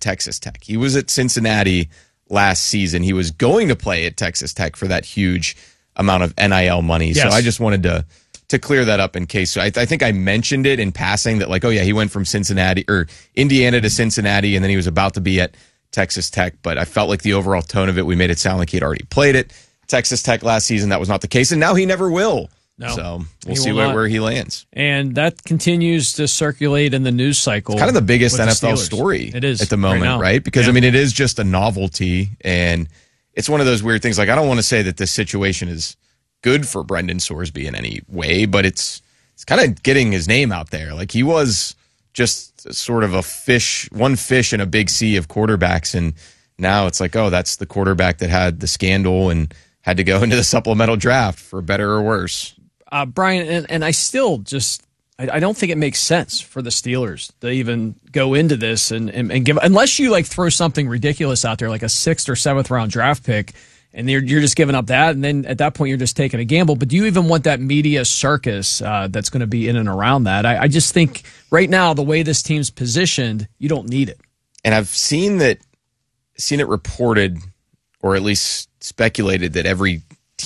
Texas Tech. He was at Cincinnati last season. He was going to play at Texas Tech for that huge amount of NIL money. Yes. So I just wanted to clear that up in case. So I think I mentioned it in passing that, like, oh yeah, he went from Cincinnati or Indiana to Cincinnati, and then he was about to be at Texas Tech. But I felt like the overall tone of it, we made it sound like he had already played at Texas Tech last season. That was not the case, and now he never will. No, so we'll see where he lands. And that continues to circulate in the news cycle. It's kind of the biggest NFL story it is at the moment, right? Because, I mean, it is just a novelty, and it's one of those weird things. Like, I don't want to say that this situation is good for Brendan Sorsby in any way, but it's kind of getting his name out there. Like, he was just sort of one fish in a big sea of quarterbacks, and now it's like, oh, that's the quarterback that had the scandal and had to go into the supplemental draft, for better or worse. Brian, and I still I don't think it makes sense for the Steelers to even go into this and give, unless you like throw something ridiculous out there, like a 6th or 7th round draft pick, and you're just giving up that, and then at that point you're just taking a gamble. But do you even want that media circus that's going to be in and around that? I just think right now, the way this team's positioned, you don't need it. And I've seen it reported, or at least speculated, that every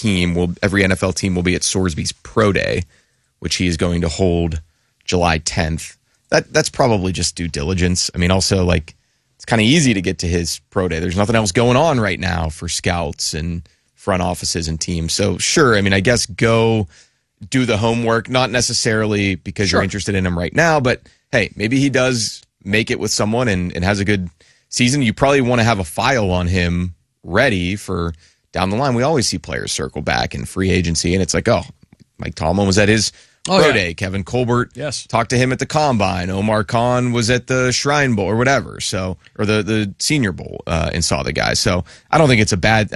NFL team will be at Sorsby's Pro Day, which he is going to hold July 10th. That's probably just due diligence. I mean, also, like, it's kind of easy to get to his Pro Day. There's nothing else going on right now for scouts and front offices and teams. So sure, I mean, I guess go do the homework, not necessarily because you're interested in him right now, but hey, maybe he does make it with someone and has a good season. You probably want to have a file on him ready for down the line. We always see players circle back in free agency, and it's like, oh, Mike Tomlin was at his Pro Day. Kevin Colbert talked to him at the Combine. Omar Khan was at the Shrine Bowl or whatever, or the Senior Bowl, and saw the guy. So I don't think it's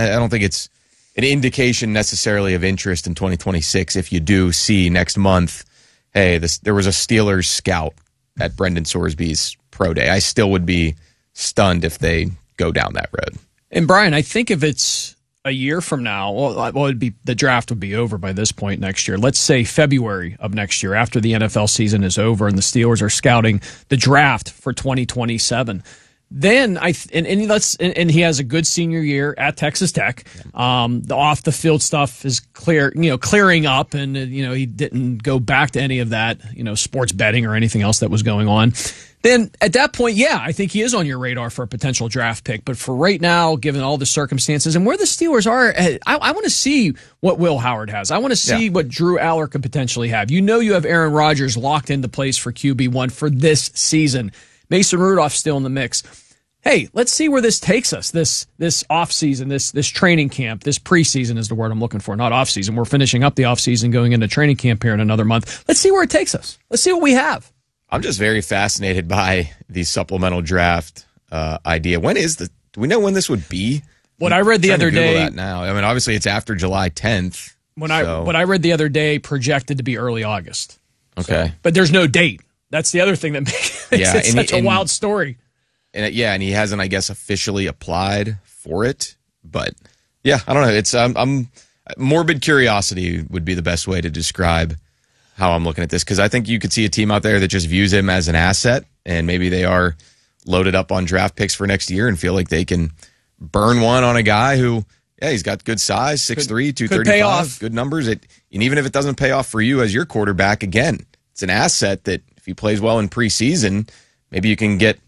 an indication necessarily of interest in 2026 if you do see next month, hey, there was a Steelers scout at Brendan Sorsby's Pro Day. I still would be stunned if they go down that road. And Brian, I think if it's a year from now, the draft would be over by this point next year. Let's say February of next year, after the NFL season is over and the Steelers are scouting the draft for 2027. Then he has a good senior year at Texas Tech. The off the field stuff is clearing up, and he didn't go back to any of that, sports betting or anything else that was going on. Then at that point, I think he is on your radar for a potential draft pick. But for right now, given all the circumstances and where the Steelers are, I want to see what Will Howard has. I want to see what Drew Aller could potentially have. You have Aaron Rodgers locked into place for QB1 for this season. Mason Rudolph still in the mix. Hey, let's see where this takes us, this offseason, this training camp. This preseason is the word I'm looking for, not offseason. We're finishing up the offseason, going into training camp here in another month. Let's see where it takes us. Let's see what we have. I'm just very fascinated by the supplemental draft idea. Do we know when this would be? What I read the other day. That now. I mean, obviously it's after July 10th. What I read the other day projected to be early August. Okay. But there's no date. That's the other thing that makes it such a wild story. And he hasn't, I guess, officially applied for it. But I don't know. It's I'm morbid curiosity would be the best way to describe how I'm looking at this, because I think you could see a team out there that just views him as an asset, and maybe they are loaded up on draft picks for next year and feel like they can burn one on a guy who, he's got good size, 6'3", 235, good numbers. And even if it doesn't pay off for you as your quarterback, again, it's an asset that if he plays well in preseason, maybe you can get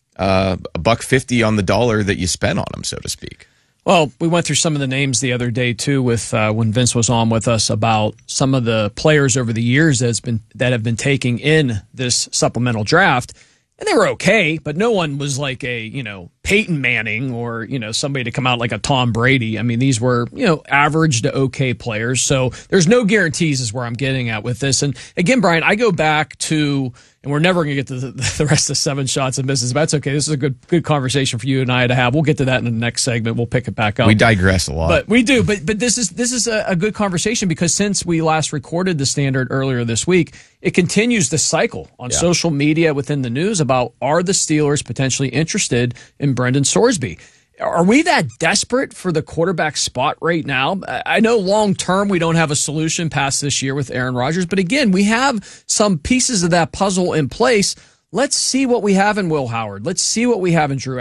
$1.50 on the dollar that you spent on him, so to speak. Well, we went through some of the names the other day, too, with when Vince was on with us about some of the players over the years that have been taking in this supplemental draft. And they were okay, but no one was like a, Peyton Manning or, somebody to come out like a Tom Brady. I mean, these were, average to okay players. So there's no guarantees is where I'm getting at with this. And again, Brian, I go back to, and we're never going to get to the rest of 7 shots and misses, but that's okay. This is a good conversation for you and I to have. We'll get to that in the next segment. We'll pick it back up. We digress a lot. But we do. But this is a good conversation, because since we last recorded the Standard earlier this week, it continues the cycle on social media within the news about, are the Steelers potentially interested in Brendan Sorsby? Are we that desperate for the quarterback spot right now? I know long term we don't have a solution past this year with Aaron Rodgers, but again, we have some pieces of that puzzle in place. Let's see what we have in Will Howard. Let's see what we have in Drew